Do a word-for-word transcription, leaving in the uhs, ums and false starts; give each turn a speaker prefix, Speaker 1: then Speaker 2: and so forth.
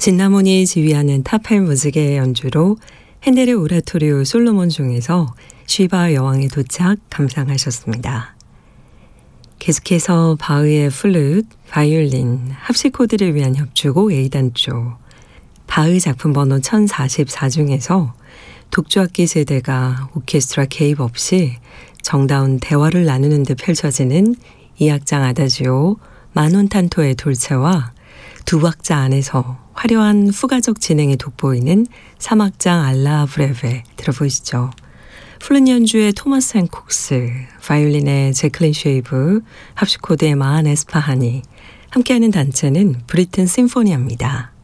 Speaker 1: 진나몬이 지휘하는 타펠 무지개의 연주로 핸델의 오라토리오 솔로몬 중에서 쉬바 여왕의 도착 감상하셨습니다. 계속해서 바흐의 플룻, 바이올린, 합시 코드를 위한 협주곡 A단조, 바흐 작품 번호 천사십사 중에서 독주악기 세대가 오케스트라 개입 없이 정다운 대화를 나누는 듯 펼쳐지는 이 악장 아다지오 마논탄토의 돌체와 두 박자 안에서 화려한 후가적 진행이 돋보이는 삼 악장 알라 브레베 들어보시죠. 플룻 연주의 토마스 헨콕스, 바이올린의 제클린 쉐이브, 합시코드의 마한 에스파하니, 함께하는 단체는 브리튼 심포니아입니다.